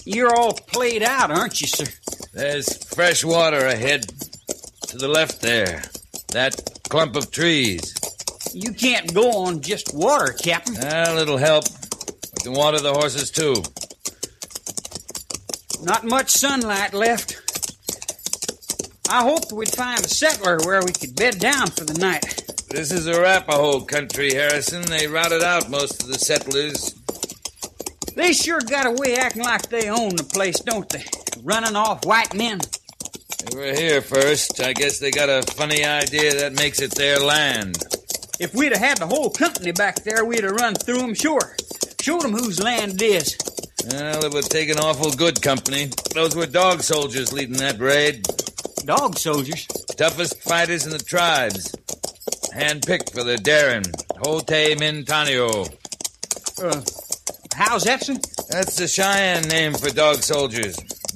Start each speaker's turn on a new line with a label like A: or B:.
A: You're all played out, aren't you, sir?
B: There's fresh water ahead. To the left there. That clump of trees.
A: You can't go on just water, Captain.
B: It'll help. We can water the horses, too.
A: Not much sunlight left. I hoped we'd find a settler where we could bed down for the night.
B: This is Arapaho country, Harrison. They routed out most of the settlers.
A: They sure got away acting like they own the place, don't they? Running off white men.
B: They were here first. I guess they got a funny idea that makes it their land.
A: If we'd have had the whole company back there, we'd have run through them, sure. Showed them whose land it is.
B: Well, it would take an awful good company. Those were dog soldiers leading that raid.
A: Dog soldiers?
B: Toughest fighters in the tribes. Hand-picked for their daring. Hote Mintanio.
A: How's that, sir?
B: That's the Cheyenne name for dog soldiers.